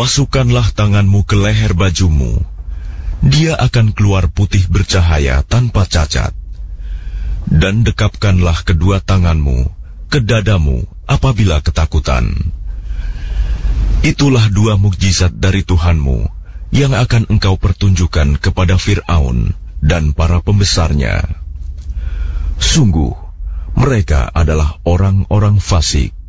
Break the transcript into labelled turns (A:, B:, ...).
A: Masukkanlah tanganmu ke leher bajumu, dia akan keluar putih bercahaya tanpa cacat. Dan dekapkanlah kedua tanganmu ke dadamu apabila ketakutan. Itulah dua mukjizat dari Tuhanmu yang akan engkau pertunjukkan kepada Fir'aun dan para pembesarnya. Sungguh, mereka adalah orang-orang fasik.